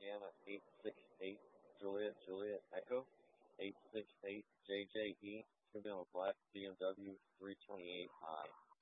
Gamma 868 Juliet Echo 868 JJE, Camille Black BMW 328i.